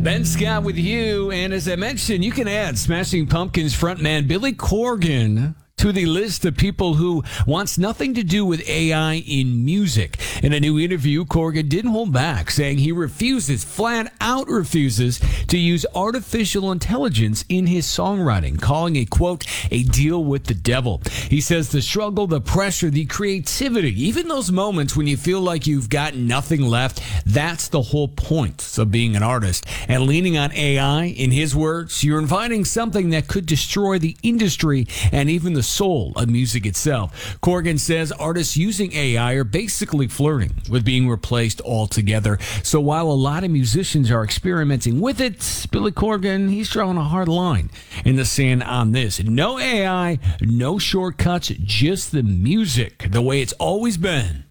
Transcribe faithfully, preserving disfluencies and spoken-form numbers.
Ben Scott with you, and as I mentioned, you can add Smashing Pumpkins frontman Billy Corgan to the list of people who wants nothing to do with A I in music. In a new interview, Corgan didn't hold back, saying he refuses, flat out refuses, to use artificial intelligence in his songwriting, calling it, quote, a deal with the devil. He says the struggle, the pressure, the creativity, even those moments when you feel like you've got nothing left, that's the whole point of being an artist. And leaning on A I, in his words, you're inviting something that could destroy the industry and even the soul of music itself. Corgan says artists using A I are basically flirting with being replaced altogether. So while a lot of musicians are experimenting with it, Billy Corgan, he's drawing a hard line in the sand on this. No A I, no shortcuts, just the music, the way it's always been.